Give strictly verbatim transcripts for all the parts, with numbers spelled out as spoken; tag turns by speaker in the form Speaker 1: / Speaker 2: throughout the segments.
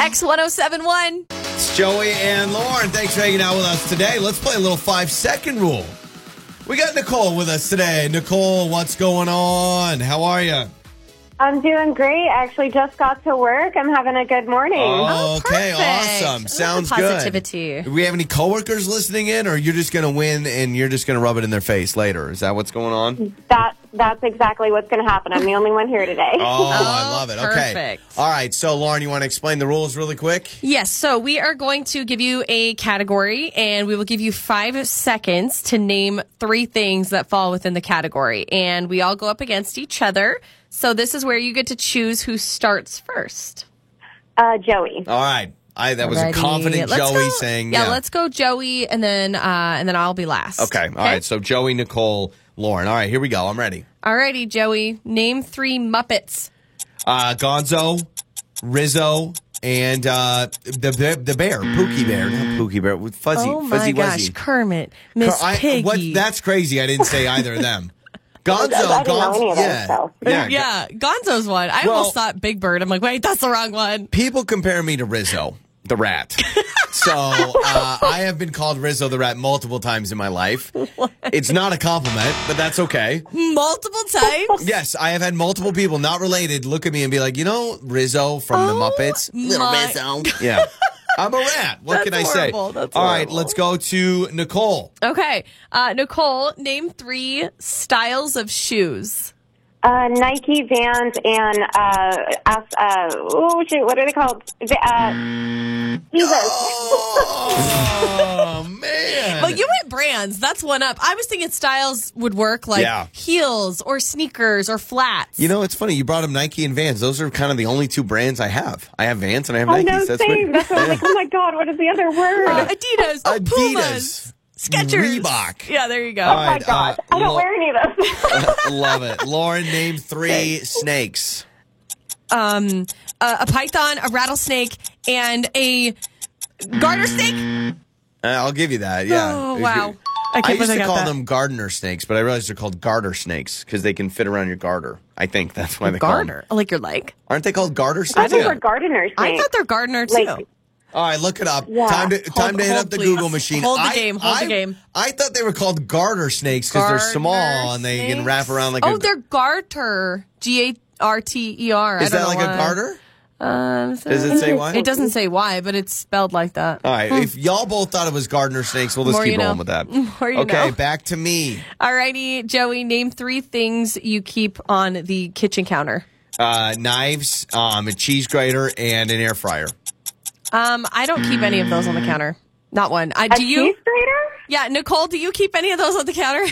Speaker 1: X ten seventy-one.
Speaker 2: It's Joey and Lauren. Thanks for hanging out with us today. Let's play a little five-second rule. We got Nicole with us today. Nicole, what's going on? How are you?
Speaker 3: I'm doing great. I actually just got to work. I'm having a good morning.
Speaker 2: Oh, okay,
Speaker 1: perfect.
Speaker 2: awesome. Sounds
Speaker 1: Positivity.
Speaker 2: good. Do we have any coworkers listening in, or you're just going to win and you're just going to rub it in their face later? Is that what's going on?
Speaker 3: That That's exactly what's going to happen. I'm the only one here today.
Speaker 2: Oh, I love it. Okay.
Speaker 1: Perfect.
Speaker 2: All right, so Lauren, you want to explain the rules really quick?
Speaker 1: Yes, so we are going to give you a category, and we will give you five seconds to name three things that fall within the category. And we all go up against each other. So this is where you get to choose who starts first.
Speaker 3: Uh, Joey.
Speaker 2: All right. I, that was
Speaker 1: Alrighty.
Speaker 2: a confident
Speaker 1: Let's
Speaker 2: Joey
Speaker 1: go-
Speaker 2: saying,
Speaker 1: yeah,
Speaker 2: yeah.
Speaker 1: let's go Joey, and then uh, and then I'll be last.
Speaker 2: Okay. All right. So Joey, Nicole, Lauren. All right. Here we go. I'm ready.
Speaker 1: Alrighty, Joey. Name three Muppets.
Speaker 2: Uh, Gonzo, Rizzo, and uh, the the the bear, Pookie Bear, not Pookie Bear, with Fuzzy,
Speaker 1: Oh my
Speaker 2: Fuzzy
Speaker 1: gosh,
Speaker 2: Wuzzy.
Speaker 1: Kermit, Miss
Speaker 2: I-
Speaker 1: Piggy.
Speaker 2: what- that's crazy. I didn't say either of them. Gonzo,
Speaker 3: I didn't know any
Speaker 2: Gonzo,
Speaker 3: of those,
Speaker 2: yeah,
Speaker 3: so.
Speaker 2: yeah,
Speaker 1: yeah, Gonzo's one. I
Speaker 2: Well-
Speaker 1: almost thought Big Bird. I'm like, wait, that's the wrong one.
Speaker 2: People compare me to Rizzo, the rat. So uh, I have been called Rizzo the rat multiple times in my life. It's not a compliment, but that's okay.
Speaker 1: Multiple times.
Speaker 2: Yes, I have had multiple people not related look at me and be like, you know, Rizzo from the
Speaker 1: Oh,
Speaker 2: Muppets. Little
Speaker 1: my-
Speaker 2: Rizzo. Yeah. I'm a rat. What
Speaker 1: That's
Speaker 2: can I
Speaker 1: horrible.
Speaker 2: say?
Speaker 1: That's
Speaker 2: All right,
Speaker 1: horrible.
Speaker 2: let's go to Nicole.
Speaker 1: Okay, uh, Nicole, name three styles of shoes.
Speaker 3: Uh, Nike, Vans, and, uh, uh, uh, oh, shoot, what are they called? The, uh, Jesus.
Speaker 2: Oh, man.
Speaker 1: Well, you went brands. That's one up. I was thinking styles would work like
Speaker 2: Yeah.
Speaker 1: heels or sneakers or flats.
Speaker 2: You know, it's funny. You brought up Nike and Vans. Those are kind of the only two brands I have. I have Vans and I have
Speaker 3: Oh,
Speaker 2: Nikes.
Speaker 3: no,
Speaker 2: That's
Speaker 3: same.
Speaker 2: weird.
Speaker 3: That's what I was like, oh my God, what is the other word?
Speaker 1: Uh, Adidas, oh,
Speaker 2: Adidas.
Speaker 1: Pumas, Skechers,
Speaker 2: Reebok.
Speaker 1: Yeah, there you go.
Speaker 2: All
Speaker 3: Oh my
Speaker 2: right,
Speaker 3: God.
Speaker 2: uh,
Speaker 3: I don't
Speaker 2: Lo-
Speaker 3: wear any of those.
Speaker 2: Love it. Lauren, name three snakes.
Speaker 1: Um, uh, a python, a rattlesnake, and a garter snake.
Speaker 2: Uh, I'll give you that. Yeah.
Speaker 1: Oh wow! I
Speaker 2: I
Speaker 1: can't
Speaker 2: used
Speaker 1: believe I
Speaker 2: to
Speaker 1: got
Speaker 2: call
Speaker 1: that.
Speaker 2: them gardener snakes, but I realized they're called garter snakes because they can fit around your garter. I think that's why they call them.
Speaker 1: Garter, like your leg.
Speaker 2: Aren't they called garter
Speaker 3: I
Speaker 2: snakes?
Speaker 3: think
Speaker 2: Yeah.
Speaker 3: we're gardeners.
Speaker 1: I
Speaker 3: snakes.
Speaker 1: thought they're gardener too.
Speaker 3: Like-
Speaker 2: All right, look it up.
Speaker 3: Yeah.
Speaker 2: Time to time
Speaker 1: Hold-
Speaker 2: to hit
Speaker 1: hold,
Speaker 2: up the
Speaker 1: please.
Speaker 2: Google machine.
Speaker 1: Hold the
Speaker 2: I-
Speaker 1: game, hold the
Speaker 2: I-
Speaker 1: game.
Speaker 2: I thought they were called garter snakes because they're
Speaker 1: Garter
Speaker 2: small and they can
Speaker 1: snakes?
Speaker 2: wrap around like
Speaker 1: Oh,
Speaker 2: a.
Speaker 1: they're garter. G A R T E R. I
Speaker 2: Is
Speaker 1: don't
Speaker 2: that
Speaker 1: know
Speaker 2: like
Speaker 1: why.
Speaker 2: a garter?
Speaker 1: Um, so-
Speaker 2: Does it say why?
Speaker 1: It doesn't say why, but it's spelled like that.
Speaker 2: All right, if y'all both thought it was gardener snakes, we'll just
Speaker 1: More
Speaker 2: keep
Speaker 1: you know.
Speaker 2: rolling with that.
Speaker 1: More you
Speaker 2: okay,
Speaker 1: know.
Speaker 2: back to me.
Speaker 1: Alrighty, Joey, name three things you keep on the kitchen counter.
Speaker 2: Uh, knives, um, a cheese grater, and an air fryer.
Speaker 1: Um, I don't keep any of those on the counter. Not one. I,
Speaker 3: A
Speaker 1: do you?
Speaker 3: cheese grater?
Speaker 1: Yeah, Nicole, do you keep any of those on the counter?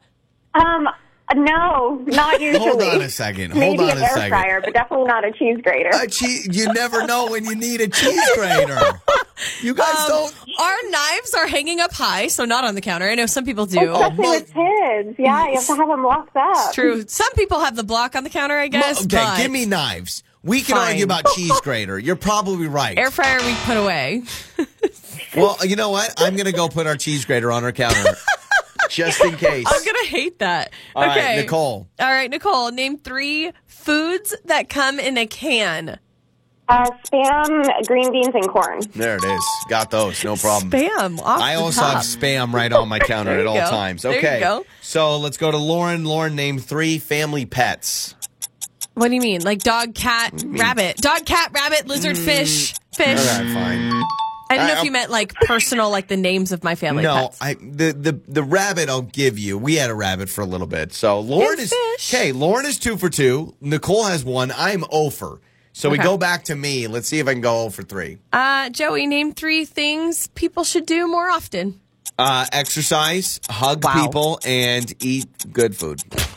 Speaker 3: Um, no, not usually.
Speaker 2: Hold on a second. Hold
Speaker 3: Maybe
Speaker 2: on
Speaker 3: an
Speaker 2: a
Speaker 3: air
Speaker 2: second.
Speaker 3: fryer, but definitely not a cheese grater.
Speaker 2: A cheese, you never know when you need a cheese grater. You guys
Speaker 1: Um,
Speaker 2: don't.
Speaker 1: Our knives are hanging up high, so not on the counter. I know some people do.
Speaker 3: Especially
Speaker 2: well-
Speaker 3: with kids. Yeah, you have to have them locked up.
Speaker 1: True. Some people have the block on the counter, I guess.
Speaker 2: Okay,
Speaker 1: but
Speaker 2: give me knives. We can
Speaker 1: Fine.
Speaker 2: argue about cheese grater. You're probably right.
Speaker 1: air fryer we put away.
Speaker 2: Well, you know what? I'm going to go put our cheese grater on our counter. Just in case.
Speaker 1: I'm gonna hate that.
Speaker 2: All right,
Speaker 1: okay,
Speaker 2: Nicole.
Speaker 1: All right, Nicole. Name three foods that come in a can.
Speaker 3: Uh, spam, green beans, and corn.
Speaker 2: There it is. Got those. No problem.
Speaker 1: Spam. Off
Speaker 2: I
Speaker 1: the
Speaker 2: also
Speaker 1: top.
Speaker 2: have spam right on my counter
Speaker 1: There
Speaker 2: at
Speaker 1: you
Speaker 2: all
Speaker 1: go.
Speaker 2: times.
Speaker 1: There you
Speaker 2: Okay.
Speaker 1: go.
Speaker 2: So let's go to Lauren. Lauren, name three family pets.
Speaker 1: What do you mean? Like dog, cat, rabbit. Dog, cat, rabbit, lizard, fish, fish.
Speaker 2: All right, fine.
Speaker 1: I don't know
Speaker 2: I-
Speaker 1: if you meant like personal, like the names of my family
Speaker 2: No,
Speaker 1: pets.
Speaker 2: I the, the the rabbit I'll give you. We had a rabbit for a little bit. So Lauren
Speaker 1: And
Speaker 2: is
Speaker 1: fish.
Speaker 2: okay. Lauren is two for two. Nicole has one. I'm oh for. So we
Speaker 1: Okay.
Speaker 2: go back to me. Let's see if I can go oh for three.
Speaker 1: Uh, Joey, name three things people should do more often.
Speaker 2: Uh, exercise, hug
Speaker 1: Wow.
Speaker 2: people, and eat good food.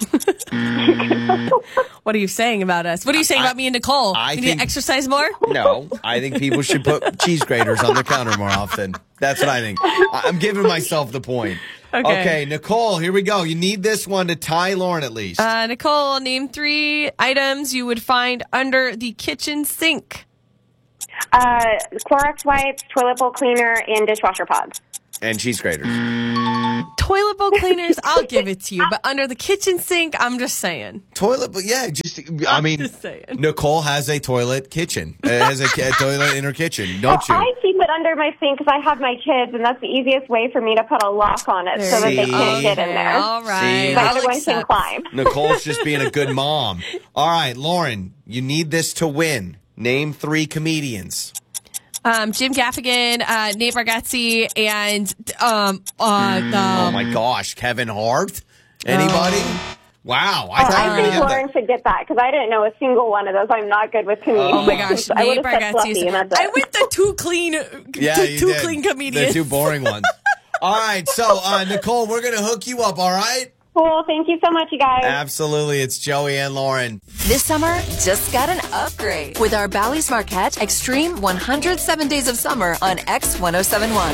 Speaker 1: What are you saying about us? What are you saying
Speaker 2: I-
Speaker 1: about me and Nicole?
Speaker 2: I
Speaker 1: we need
Speaker 2: think-
Speaker 1: to exercise more?
Speaker 2: No, I think people should put cheese graters on their counter more often. That's what I think. I- I'm giving myself the point.
Speaker 1: Okay.
Speaker 2: Nicole, here we go. You need this one to tie Lauren at least.
Speaker 1: Uh, Nicole, name three items you would find under the kitchen sink.
Speaker 3: Uh, Clorox wipes, toilet bowl cleaner, and dishwasher pods.
Speaker 2: and cheese graters.
Speaker 1: toilet bowl cleaners, I'll give it to you. But under the kitchen sink, I'm just saying.
Speaker 2: Toilet, but yeah, just, I
Speaker 1: I'm
Speaker 2: mean,
Speaker 1: just saying.
Speaker 2: Nicole has a toilet kitchen. Uh, has a, a toilet in her kitchen, don't you?
Speaker 3: I keep it under my sink because I have my kids, and that's the easiest way for me to put a lock on it so that they can't get in there.
Speaker 1: All right.
Speaker 2: See?
Speaker 3: The
Speaker 1: I'll
Speaker 3: other one can
Speaker 1: accept.
Speaker 3: climb.
Speaker 2: Nicole's just being a good mom. All right, Lauren, you need this to win. Name three comedians.
Speaker 1: Um, Jim Gaffigan, uh, Nate Bargatze, and um, uh, the,
Speaker 2: Oh my gosh, Kevin Hart? Anybody? Wow, I
Speaker 3: Oh,
Speaker 2: thought you
Speaker 3: I
Speaker 2: were going to
Speaker 3: think
Speaker 2: get
Speaker 3: Lauren
Speaker 2: that.
Speaker 3: should get that because I didn't know a single one of those. I'm not good with comedians.
Speaker 1: oh my gosh,
Speaker 3: I
Speaker 1: Nate
Speaker 3: would have said Fluffy, and
Speaker 1: Bargatze.
Speaker 3: that's it.
Speaker 1: I went the two clean,
Speaker 2: Yeah,
Speaker 1: two,
Speaker 2: you
Speaker 1: two
Speaker 2: did.
Speaker 1: clean comedians.
Speaker 2: The two boring ones. All right, so uh, Nicole, we're going to hook you up, all right?
Speaker 3: Cool. Thank you so much, you guys.
Speaker 2: Absolutely. It's Joey and Lauren.
Speaker 4: This summer, just got an upgrade with our Bally's Marquette Extreme one hundred seven Days of Summer on X one oh seven point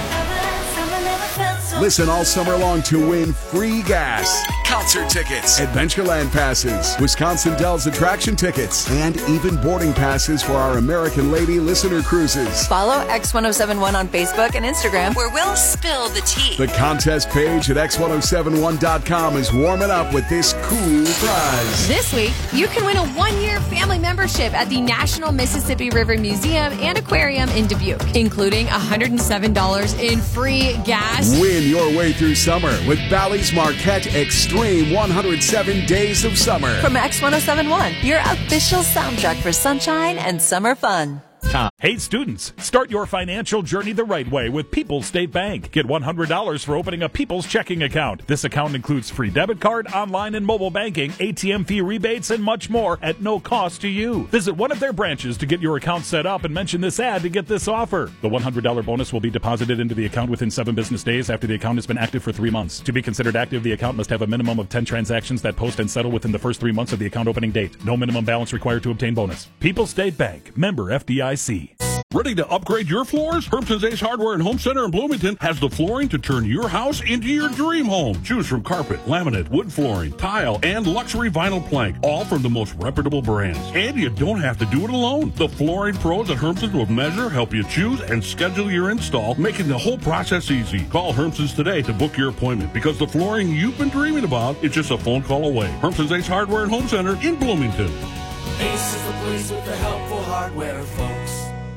Speaker 4: one.
Speaker 5: Listen all summer long to win free gas, concert tickets, Adventureland passes, Wisconsin Dells attraction tickets, and even boarding passes for our American Lady listener cruises.
Speaker 4: Follow X one oh seven one on Facebook and Instagram, where we'll spill the tea.
Speaker 5: The contest page at x ten seventy-one dot com is warming up with this cool prize.
Speaker 1: This week, you can win a one-year family membership at the National Mississippi River Museum and Aquarium in Dubuque, including one hundred seven dollars in free gas.
Speaker 5: Win your way through summer with Bally's Marquette Extreme one hundred seven Days of Summer.
Speaker 4: From X one oh seven one, your official soundtrack for sunshine and summer fun.
Speaker 6: Hey students, start your financial journey the right way with People's State Bank. Get one hundred dollars for opening a People's checking account. This account includes free debit card, online and mobile banking, A T M fee rebates, and much more at no cost to you. Visit one of their branches to get your account set up and mention this ad to get this offer. The one hundred dollars bonus will be deposited into the account within seven business days after the account has been active for three months. To be considered active, the account must have a minimum of ten transactions that post and settle within the first three months of the account opening date. No minimum balance required to obtain bonus. People's State Bank, member F D I C.
Speaker 7: Ready to upgrade your floors? Hermson's Ace Hardware and Home Center in Bloomington has the flooring to turn your house into your dream home. Choose from carpet, laminate, wood flooring, tile, and luxury vinyl plank, all from the most reputable brands. And you don't have to do it alone. The flooring pros at Hermson's will measure, help you choose, and schedule your install, making the whole process easy. Call Hermson's today to book your appointment because the flooring you've been dreaming about is just a phone call away. Hermson's Ace Hardware and Home Center in Bloomington.
Speaker 8: Ace is the place with the helpful hardware, folks.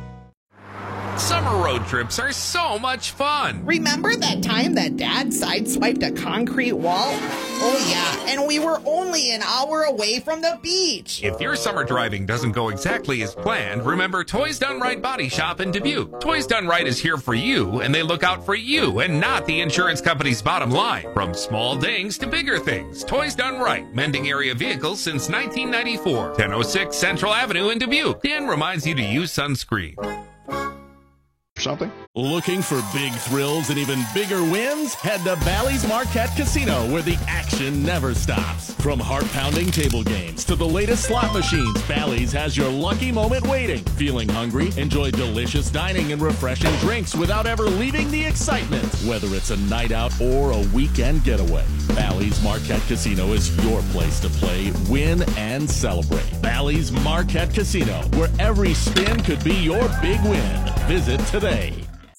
Speaker 9: Summer road trips are so much fun.
Speaker 10: Remember that time that Dad sideswiped a concrete wall? Oh yeah, and we were only an hour away from the beach.
Speaker 9: If your summer driving doesn't go exactly as planned, remember Toys Done Right Body Shop in Dubuque. Toys Done Right is here for you, and they look out for you and not the insurance company's bottom line. From small dings to bigger things, Toys Done Right, mending area vehicles since nineteen ninety-four. ten oh six Central Avenue in Dubuque. Dan reminds you to use sunscreen.
Speaker 7: Something?
Speaker 11: Looking for big thrills and even bigger wins? Head to Bally's Marquette Casino, where the action never stops. From heart-pounding table games to the latest slot machines, Bally's has your lucky moment waiting. Feeling hungry? Enjoy delicious dining and refreshing drinks without ever leaving the excitement. Whether it's a night out or a weekend getaway, Bally's Marquette Casino is your place to play, win, and celebrate. Bally's Marquette Casino, where every spin could be your big win. Visit today.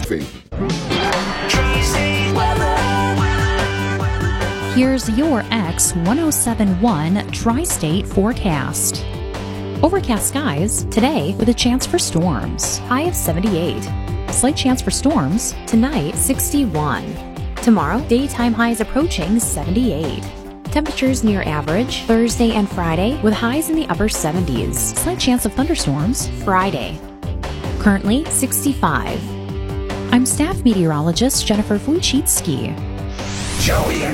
Speaker 12: Here's your X one oh seven one Tri-State forecast. Overcast skies today with a chance for storms. High of seventy-eight. Slight chance for storms tonight, sixty-one. Tomorrow, daytime highs approaching seventy-eight. Temperatures near average Thursday and Friday with highs in the upper seventies. Slight chance of thunderstorms Friday. Currently sixty-five. I'm staff meteorologist Jennifer Wojcicki.
Speaker 8: Joey and